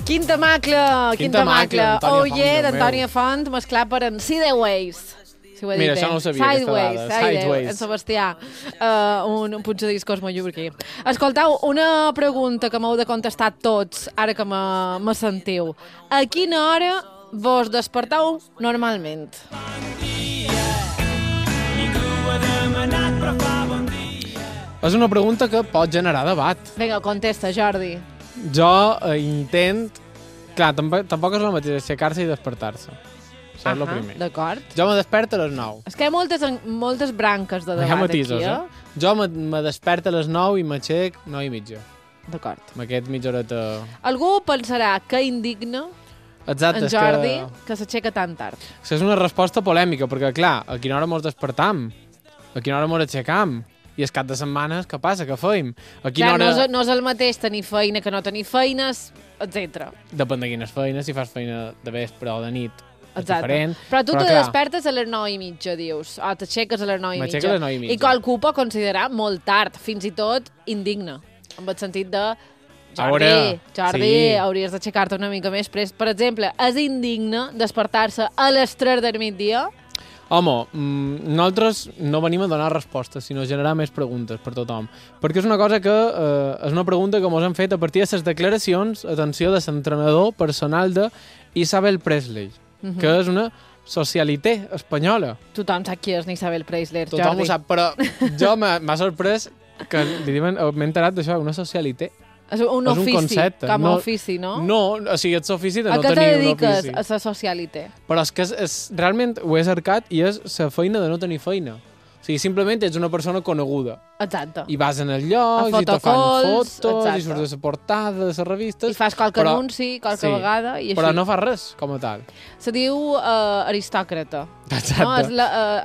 Quin temacle. Antònia Oh Font, yeah, Déu d'Antònia meu. Font, mesclat per en Sideways. Si ho he Mira, dit això bé. no ho sabia, aquesta dada. Sideways. En Sebastià, un punxadiscos mallorquí. Escoltau, una pregunta que m'heu de contestar tots, ara que me sentiu. A quina hora vos desperteu normalment? És una pregunta que pot generar debat. Vinga, contesta, Jordi. Jo intent... Clar, tampoc és el mateix aixecar-se i despertar-se. Això és el primer. D'acord. Jo me desperto a les 9. És que hi ha moltes branques de Hi ha debat matisos, aquí, eh? Jo me desperto a les 9 i m'aixec 9:30. D'acord. Amb aquest mitja horeta... Algú pensarà que indigna Exacte, en Jordi que s'aixeca tan tard. És una resposta polèmica, perquè, clar, a quina hora mos despertam? A quina hora mos aixecam? I el cap de setmanes, què passa? Què feim? A quina Clar, hora... no és el mateix tenir feina que no tenir feines, etc. Depèn de quines feines, si fas feina de vespre o de nit, és Exacte. diferent. Però tu te clar, despertes a les 9:30, dius. O t'aixeques a les 9:30. M'aixeco a les 9:30. I qualcú pot considerar molt tard, fins i tot indigna. En el sentit de... Jordi, sí. hauries d'aixecar-te una mica més pres. Per exemple, és indigne despertar-se a les 3 del migdia? Home, nosaltres no venim a donar respostes, sinó a generar més preguntes per tothom. Perquè és una cosa que és una pregunta que ens han fet a partir de les declaracions, atenció, de l'entrenador personal de Isabel Presley, que és una socialité espanyola. Tothom sap qui és Isabel Presley, Tothom Jordi. ho sap, però jo m'ha sorprès que li diuen, m'he enterat d'això, una socialité. És un ofici, concepte. com a ofici, no? No, o sigui, ets ofici de A no què te tenir un dediques ofici. a la socialité? Però és que realment ho he cercat i és la feina de no tenir feina. O sigui, simplement ets una persona coneguda. Exacte. I vas en el lloc, i te fan fotocalls, fotos, exacte. i surts de la portada, de les revistes... I fas qualque però- anunci, qualque vegada, i així. Però no fas res, com a tal. Se diu aristòcrata. Exacte. No? És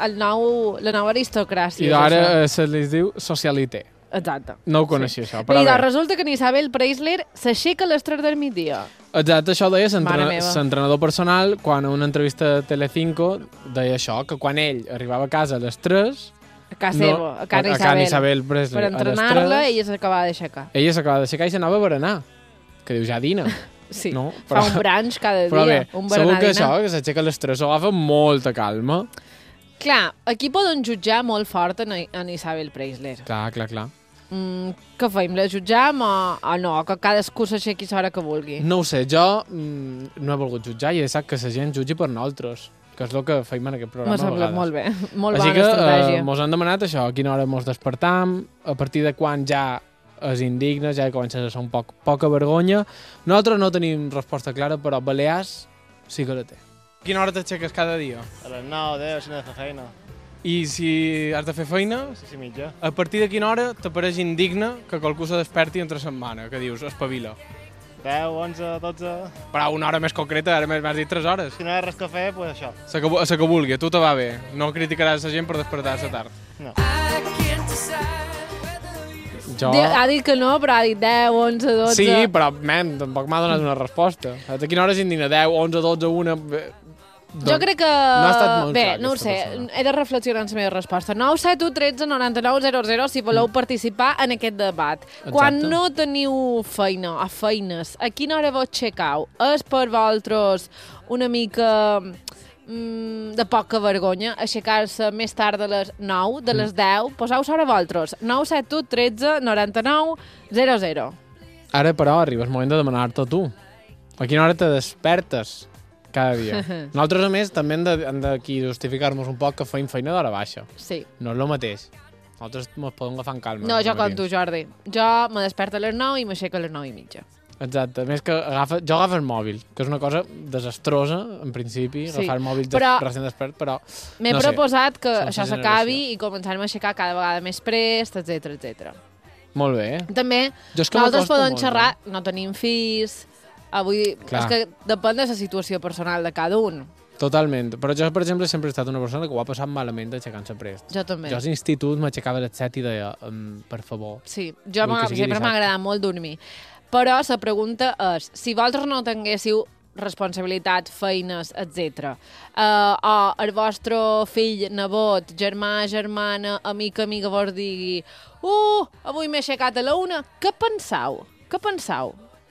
la nova aristocràcia. I és ara això. se li diu socialité. Exacte. No ho coneixia, això, però I bé. resulta que en Isabel Preisler s'aixeca a les 3 del migdia. Exacte, això ho deia Mare meva. l'entrenador personal quan a una entrevista a Telecinco deia això, que quan ell arribava a casa a les 3... A casa seva, a Can Isabel Presley, per a les entrenar-la, 3, ella s'acabava d'aixecar. ella s'acaba d'aixecar i s'anava a berenar, que diu ja dina. Sí, No, fa un brunch cada Però dia, bé, un segur que berenar-dinar. això, que s'aixeca a les 3, s'ho agafa amb molta calma. Clar, aquí poden jutjar molt fort en Isabel Preisler. Clar. Què fem? La jutjam o no? Que cadascú s'aixequi a l'hora que vulgui? No ho sé, jo no he volgut jutjar i he sagt que la gent jutgi per nosaltres, que és el que feim en aquest programa M'ha a semblat vegades. molt bé, molt Així bona que estratègia. mos han demanat això, a quina hora mos despertam, a partir de quan ja és indigne, ja comença a ser un poca vergonya. Nosaltres no tenim resposta clara, però Balears sí que la té. A quina hora t'aixeques cada dia? A les 9, 10, si no he de fer feina. I si has de fer feina, 6 i mitja. a partir de quina hora t'apareix indigne que qualcú se desperti entre setmana, que dius, espavila? 10, 11, 12... Però una hora més concreta, ara m'has dit 3 hores. Si no hi ha res que fer, doncs això. La que vulgui, a tu te va bé. No criticaràs la gent per despertar-se tard. No. Jo... Ha dit que no, però ha dit 10, 11, 12... Sí, però, tampoc m'ha donat una resposta. A quina hora és indigne? 10, 11, 12, 1... Jo crec que... No ha estat molt Bé, clar, no ho aquesta sé, persona. he de reflexionar en la meva resposta. 9 7 1 13 99 00 si voleu participar en aquest debat. Quan no teniu feina o feines, a quina hora vos aixecau? És per vosaltres una mica de poca vergonya aixecar-se més tard de les 9, de les 10? Poseu-vos ara vosaltres. 9 7 1 13 99 00. Ara, però, arriba el moment de demanar-te a tu. A quina hora te despertes cada dia? Nosaltres, a més, també hem d'aquí justificar-nos un poc que feim feina d'hora baixa. Sí. No és el mateix. Nosaltres ens podem agafar en calma. No, els jo com matins. tu, Jordi. Jo me desperto a les 9 i m'aixeco a les 9 i mitja. Exacte. A més que jo agafo el mòbil, que és una cosa desastrosa, en principi, Sí, agafar el mòbil però recent despert, però... M'he no sé, proposat que sense això s'acabi i començar-me a aixecar cada vegada més prest, etc etc. Molt bé. També, Jo és que nosaltres m'acosto podem molt, xerrar, no tenim fills, avui Clar. és que depèn de la situació personal de cada un. Totalment. Però jo, per exemple, sempre he estat una persona que ho ha passat malament aixecant-se prest. Jo també. Jo a l'institut m'aixecava a les 7 i deia, per favor. Sí, jo Vull que sigui sempre m'ha dissabte. agradat molt dormir. Però la pregunta és, si vosaltres no tinguéssiu responsabilitat, feines, etc. O el vostre fill, nebot, germà, germana, amiga, vos digui avui m'he aixecat a la 1, què penseu? Què penseu?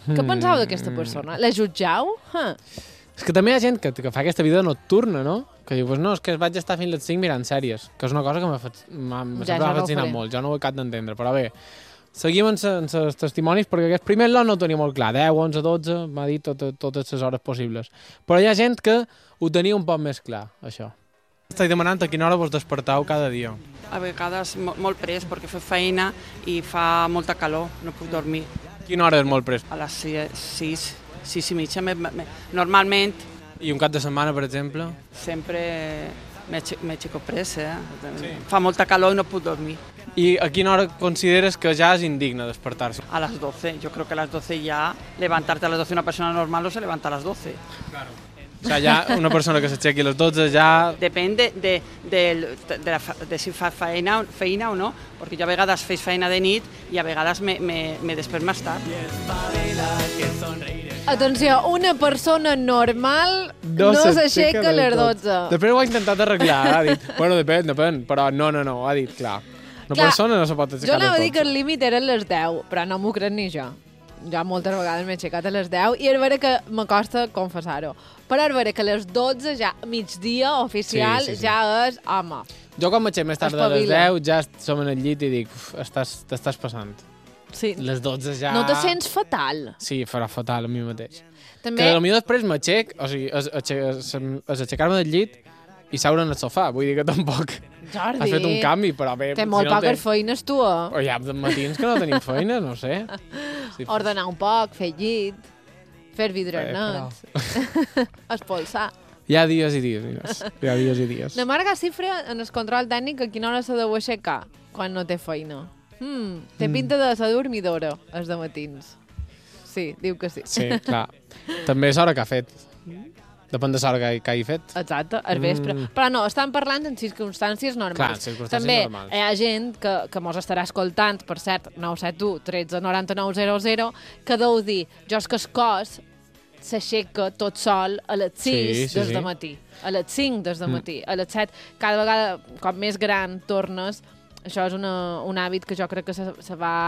Què penseu d'aquesta persona? La jutjau? És que també hi ha gent que fa aquesta vida nocturna, no? Que diu, pues no, és que vaig estar fins les 5 mirant sèries, que és una cosa que m'ha fascinat molt, jo no ho he acabat d'entendre, però bé, seguim amb els testimonis, perquè aquest primer lot no ho tenia molt clar, 10, 11, 12, m'ha dit totes les hores possibles. Però hi ha gent que ho tenia un poc més clar, això. Estic demanant a quina hora vos despertau cada dia. A vegades molt pres, perquè fa feina i fa molta calor, no puc dormir. Quina hora és molt pres? A les 6 i mitja, normalment. I un cap de setmana, per exemple? Sempre m'aixeco pres, Sí. Fa molta calor i no puc dormir. I a quina hora consideres que ja és indigne despertar-se? A las 12, yo creo que a las 12 ya, levantarte a las 12 una persona normal no se levanta a las 12. Claro. O sigui, ja una persona que s'aixequi a les 12 ja... Depèn de si fa feina o no, perquè jo a vegades faig feina de nit i a vegades me despert més tard. Atenció, una persona normal no s'aixeca a les 12. Després ho ha intentat arreglar, ha dit, bueno, depèn, però no, ha dit, clar. Una persona no se pot aixecar a les 12. Jo anava a dir que el límit eren les 10, però no m'ho crec ni jo. Jo moltes vegades m'he aixecat a les 10 i és vera que m'acosta confessar-ho. Però és vera que a les 12 ja migdia oficial sí. Ja és home. Jo quan m'aixec més tard de les 10 ja som en el llit i dic, t'estàs passant. Sí. Les 12 ja... No te sents fatal? Sí, farà fatal a mi mateix. També... Que potser després m'aixec, o sigui, és aixecar-me del llit i seure en el sofà, vull dir que tampoc... Jordi, has fet un canvi, però bé... Té molt poques feines, tu, O hi ha matins que no tenim feines, no sé. Sí, ordenar un poc, fer llit, fer vidrenets, espolsar. Hi ha dies i dies, Inés. Hi ha dies i dies. La Marga Cifre, en el control tècnic, a quina hora s'ha de aixecar quan no té feina? Té pinta de ser dormidora, els de matins. Sí, diu que sí. Sí, clar. També és hora que ha fet. Depèn de l'hora que hagi fet. Exacte, al vespre. Però no, estan parlant en circumstàncies normals. Clar, circumstàncies també normals. Hi ha gent que mos estarà escoltant, per cert, 971 13 99 00, que deu dir, jo és que el cos s'aixeca tot sol a les 6 des de matí, a les 5 des de matí, a les 7. Cada vegada, com més gran tornes, això és un hàbit que jo crec que se va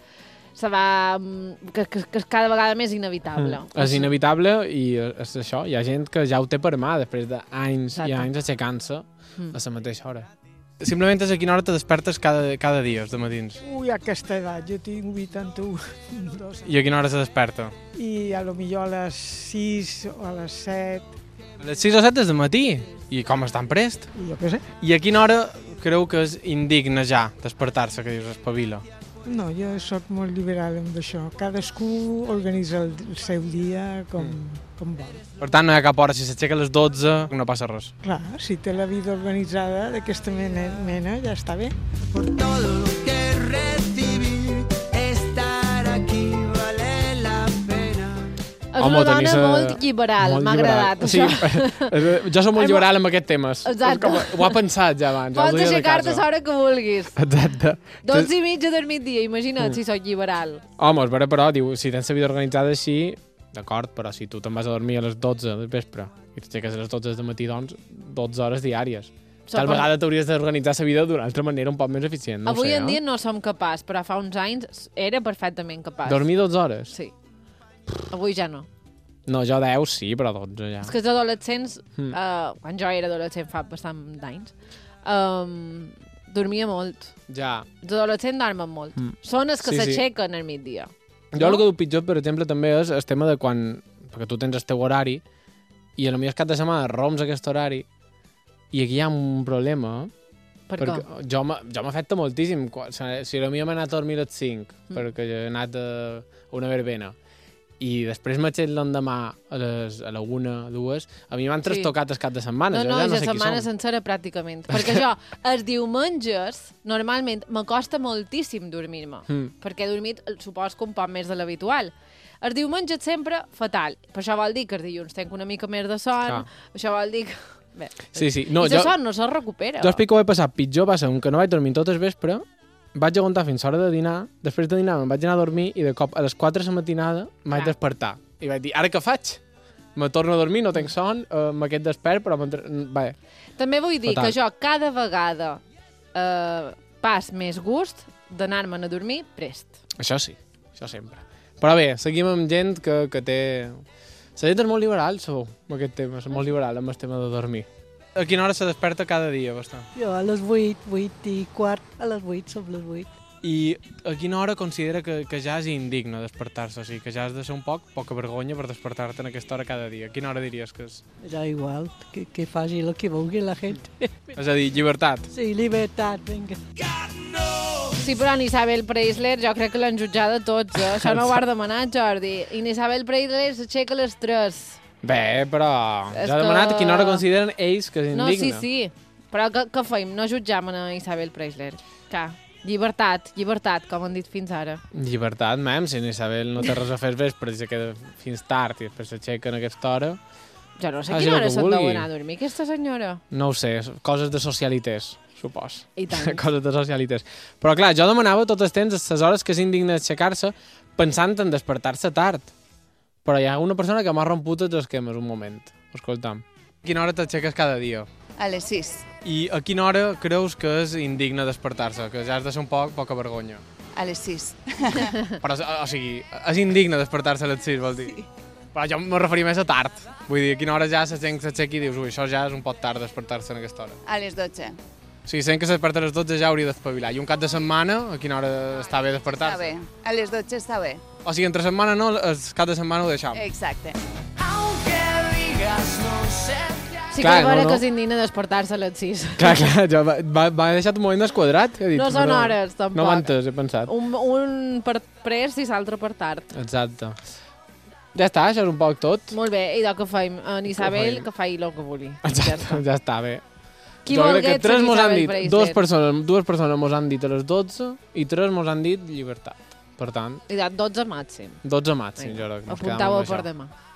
que és cada vegada més inevitable. És inevitable i és això, hi ha gent que ja ho té per mà després d'anys i anys aixecant-se a la mateixa hora. Simplement és a quina hora te despertes cada dia, els matins? Ui, a aquesta edat, jo tinc 81. I a quina hora se desperta? I a lo millor a les 6 o a les 7. A les 6 o 7 del matí? I com és tan prest? I jo què sé. I a quina hora creu que és indigne ja despertar-se, que dius espavila? No, jo sóc molt liberal amb això. Cadascú organitza el seu dia com vol. Per tant, no hi ha cap hora. Si s'aixeca a les 12, no passa res. Clar, si té la vida organitzada d'aquesta mena, ja està bé. Por todo lo que recibí, estar aquí vale la pena. És una dona molt liberal, m'ha agradat, sí, això. Jo soc molt liberal amb aquests temes. Exacte. Ho ha pensat ja abans. Pots aixecar-te a l'hora que vulguis. Exacte. 12 i mitja del migdia, imagina't si soc liberal. Home, és vera, però, diu, si tens la vida organitzada així, d'acord, però si tu te'n vas a dormir a les 12 del vespre i t'aixeques a les 12 del matí, doncs, 12 hores diàries. Tal vegada t'hauries d'organitzar la vida d'una altra manera un poc més eficient. No Avui en dia no som capaç, però fa uns anys era perfectament capaç. Dormir 12 hores? Sí. Avui ja no. No, jo 10 sí, però 12 ja. És que els adolescents, quan jo era adolescent fa bastant d'anys, dormia molt. Ja. Els adolescents dormen molt. Són els que s'aixequen al migdia. Jo el que diu pitjor, per exemple, també és el tema de quan... Perquè tu tens el teu horari i a lo millor cap de setmana roms aquest horari i aquí hi ha un problema. Per què? Jo m'afecta moltíssim. Si a lo millor m'he anat a dormir a les 5 perquè he anat a una verbena i després m'aixec l'endemà a la 1, 2, a mi m'han trastocat el cap de setmana. No, és la setmana sencera pràcticament. Perquè jo, els diumenges, normalment m'acosta moltíssim dormir-me, perquè he dormit, supos que un poc més de l'habitual. Els diumenges sempre fatal. Per això vol dir que els dilluns tenc una mica més de son, això vol dir que... Bé, sí. No, i la son no se'l recupera. Jo explico què he passat. Pitjor va ser que no vaig dormir tot el vespre, vaig aguantar fins a l'hora de dinar, després de dinar me'n vaig anar a dormir i de cop a les 4 de la matinada em vaig despertar. I vaig dir, ara què faig? Me torno a dormir, no tinc son, m'aquest despert, però... Bé, també vull dir que jo cada vegada pas més gust d'anar-me'n a dormir prest. Això sí, això sempre. Però bé, seguim amb gent que té... La gent és molt liberal, segur, amb aquest tema. És molt liberal amb el tema de dormir. A quina hora se desperta cada dia, bastant? Jo a les 8:15, a les 8, som les 8. I a quina hora considera que ja és indigne despertar-se? O sigui, que ja has de ser un poca vergonya per despertar-te en aquesta hora cada dia. A quina hora diries que és? Ja igual, que faci el que vulgui la gent. És a dir, llibertat. Sí, llibertat, vinga. Sí, però en Isabel Preisler jo crec que l'han jutjat de tots, eh? Això no ho has demanat, Jordi. I en Isabel Preisler s'aixeca a les 3. Bé, però És ja he demanat que- a quina hora consideren ells que és No, indigne. sí. Però què feim? No jutjam a Isabel Preisler. Què? Llibertat, com han dit fins ara. Llibertat, mem, si en Isabel no té res a fer vespre, se queda fins tard i després s'aixequen a aquesta hora. Jo no sé Faci quina el hora que se'n deu vulgui. anar a dormir, aquesta senyora. No ho sé, coses de socialités, supos. I tant. Coses de socialités. Però clar, jo demanava tot el temps a les hores que és indigne aixecar-se pensant en despertar-se tard. Però hi ha una persona que m'ha romput els esquemes un moment. Escolta'm. A quina hora t'aixeques cada dia? A les 6. I a quina hora creus que és indigne despertar-se? Que ja has de ser un poca vergonya. A les 6. Però, o sigui, és indigne despertar-se a les 6, vol dir? Sí. Però jo me referia més a tard. Vull dir, a quina hora ja la gent s'aixequi i dius, ui, això ja és un poc tard despertar-se en aquesta hora. A les 12. O sigui, gent que es desperta a les 12 ja hauria d'espavilar. I un cap de setmana, a quina hora està bé Està despertar-se? bé. A les 12 està bé. O sigui, entre setmana no, el cap de setmana ho deixam. Exacte. Sí Clar, que veure no. que és indigne despertar-se a les 6. Clar, jo m'ha deixat un moment desquadrat. He dit, No són però hores, tampoc. No m'ha entès, he pensat. Un per pres i l'altre per tard. Exacte. Ja està, això és un poc tot. Molt bé, i què feim? En Isabel, feim? que faci el que vulgui. Exacte, ja està bé. Qui jo vol crec que que tres ets mos han Isabel dit, Preisler? dues persones mos han dit a les 12 i 3 mos han dit llibertat. Per tant, I de 12 màxim. 12 màxim, Vinga, jo crec. Mos apuntau-ho quedam amb per això. demà.